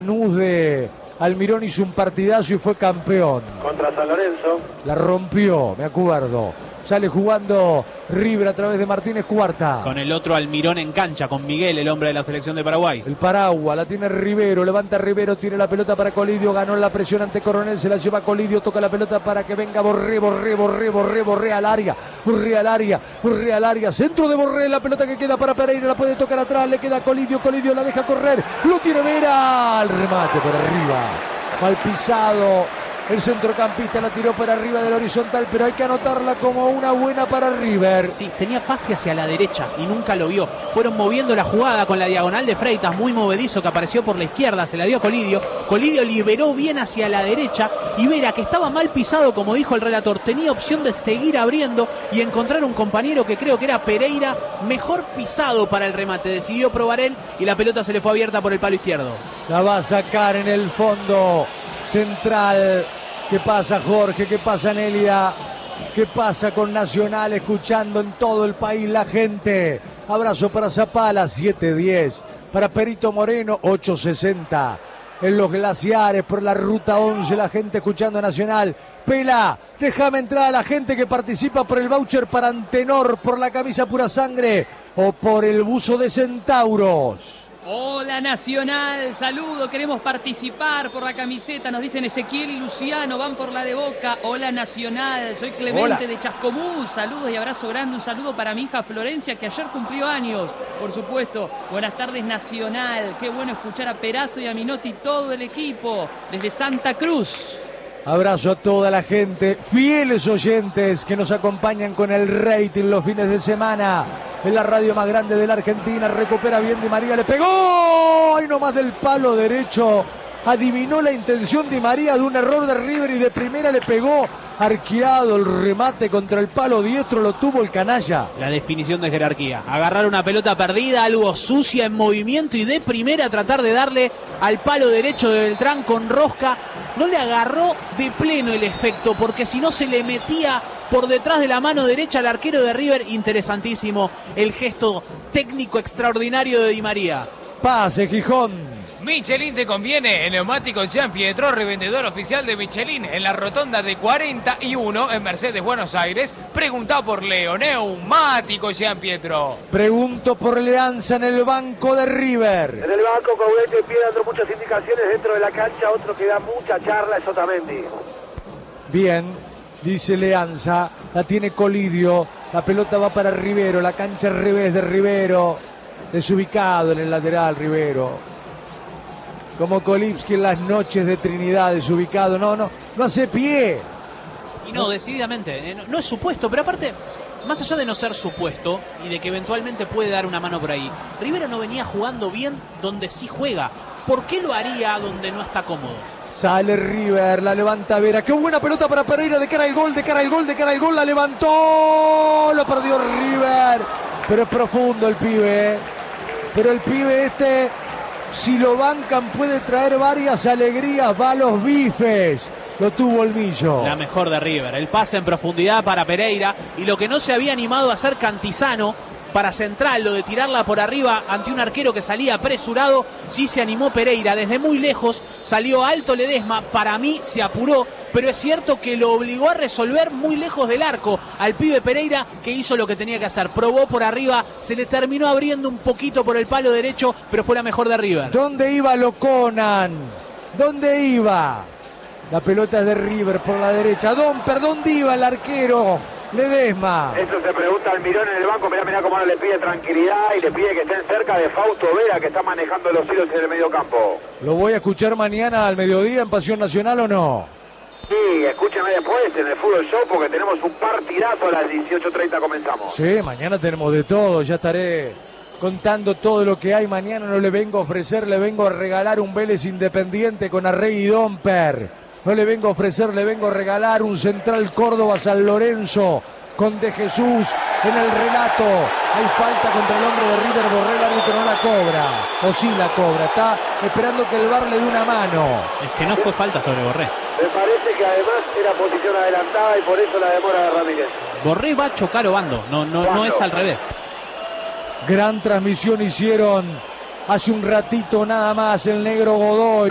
De Almirón hizo un partidazo y fue campeón. Contra San Lorenzo. La rompió, me acuerdo. Sale jugando River a través de Martínez Cuarta. Con el otro Almirón en cancha, con Miguel, el hombre de la selección de Paraguay. El Paraguay, la tiene Rivero, levanta Rivero, tiene la pelota para Colidio, ganó la presión ante Coronel, se la lleva Colidio, toca la pelota para que venga Borré al área, Borré al área, centro de Borré, la pelota que queda para Pereira, la puede tocar atrás, le queda Colidio la deja correr, lo tiene Vera, al remate por arriba, mal pisado. El centrocampista la tiró por arriba del horizontal, pero hay que anotarla como una buena para River. Sí, tenía pase hacia la derecha y nunca lo vio. Fueron moviendo la jugada con la diagonal de Freitas, muy movedizo, que apareció por la izquierda, se la dio a Colidio. Colidio liberó bien hacia la derecha y Vera, que estaba mal pisado, como dijo el relator, tenía opción de seguir abriendo y encontrar un compañero que creo que era Pereira, mejor pisado para el remate. Decidió probar él y la pelota se le fue abierta por el palo izquierdo. La va a sacar en el fondo central. ¿Qué pasa, Jorge? ¿Qué pasa, Nelia? ¿Qué pasa con Nacional? Escuchando en todo el país la gente. Abrazo para Zapala, 7:10. Para Perito Moreno, 8:60. En los glaciares, por la ruta 11, la gente escuchando Nacional. Pela, déjame entrar a la gente que participa por el voucher para Antenor, por la camisa Pura Sangre o por el buzo de Centauros. Hola Nacional, saludo, queremos participar por la camiseta, nos dicen Ezequiel y Luciano, van por la de Boca. Hola Nacional, soy Clemente de Chascomús, saludos y abrazo grande, un saludo para mi hija Florencia que ayer cumplió años, por supuesto. Buenas tardes Nacional, qué bueno escuchar a Perazo y a Minotti y todo el equipo desde Santa Cruz. Abrazo a toda la gente, fieles oyentes que nos acompañan con el rating los fines de semana. En la radio más grande de la Argentina, recupera bien Di María, le pegó, ahí nomás del palo derecho, adivinó la intención Di María de un error de River y de primera le pegó, arqueado el remate contra el palo diestro, lo tuvo el canalla. La definición de jerarquía, agarrar una pelota perdida, algo sucia en movimiento y de primera tratar de darle al palo derecho de Beltrán con rosca. No le agarró de pleno el efecto, porque si no se le metía por detrás de la mano derecha al arquero de River. Interesantísimo el gesto técnico extraordinario de Di María. Pase, Gijón. Michelin te conviene, el neumático Jean Pietro, revendedor oficial de Michelin en la rotonda de 41 en Mercedes, Buenos Aires. Preguntá por Leo, neumático Jean Pietro. Pregunto por Leanza en el banco de River. En el banco, Coudet pide dando muchas indicaciones dentro de la cancha, otro que da mucha charla es Otamendi. Bien, dice Leanza, la tiene Colidio, la pelota va para Rivero, la cancha al revés de Rivero, desubicado en el lateral Rivero. Como Kolipski en las noches de Trinidad, desubicado, no hace pie. Y no, decididamente, no es supuesto, pero aparte, más allá de no ser supuesto y de que eventualmente puede dar una mano por ahí, Rivero no venía jugando bien donde sí juega. ¿Por qué lo haría donde no está cómodo? Sale River, la levanta Vera, qué buena pelota para Pereira, de cara al gol, la levantó, lo perdió River, pero es profundo el pibe, pero el pibe este, si lo bancan puede traer varias alegrías, va a los bifes, lo tuvo el Millo. La mejor de River, el pase en profundidad para Pereira y lo que no se había animado a hacer Cantizano para Central, lo de tirarla por arriba ante un arquero que salía apresurado, sí se animó Pereira, desde muy lejos salió alto Ledesma, para mí se apuró, pero es cierto que lo obligó a resolver muy lejos del arco al pibe Pereira, que hizo lo que tenía que hacer, probó por arriba, se le terminó abriendo un poquito por el palo derecho, pero fue la mejor de River. ¿Dónde iba Loconan? ¿Dónde iba? La pelota es de River por la derecha, ¿dónde iba el arquero? Ledesma. Eso se pregunta Almirón en el banco, mirá cómo ahora le pide tranquilidad y le pide que estén cerca de Fausto Vera, que está manejando los hilos en el medio campo. ¿Lo voy a escuchar mañana al mediodía en Pasión Nacional o no? Sí, escúcheme después en el Fútbol Show porque tenemos un partidazo a las 18:30 comenzamos. Sí, mañana tenemos de todo, ya estaré contando todo lo que hay. Mañana no le vengo a ofrecer, le vengo a regalar un Vélez Independiente con Arregui Domper. No le vengo a ofrecer, le vengo a regalar un Central Córdoba San Lorenzo con De Jesús en el relato. Hay falta contra el hombre de River, Borré, el árbitro no la cobra. O sí la cobra, está esperando que el VAR le dé una mano. Es que no fue falta sobre Borré. Me parece que además era posición adelantada y por eso la demora de Ramírez. Borré va a chocar Obando, no es al revés. Gran transmisión hicieron hace un ratito nada más el negro Godoy.